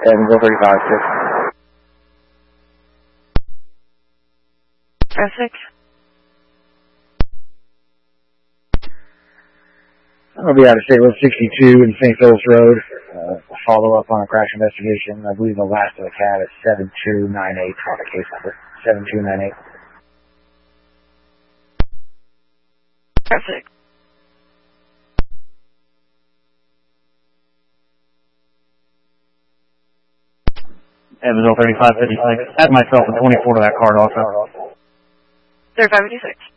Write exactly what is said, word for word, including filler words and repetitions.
Evansville thirty-five six. Traffic. I'll be out of state with sixty-two in Saint Phillips Road. Uh, follow up on a crash investigation. I believe the last of the cab is seven two nine eight on the case number. seven two nine eight. Traffic. Evansville thirty-five fifty-six. Add myself and twenty-four to that card also. thirty-five fifty-six.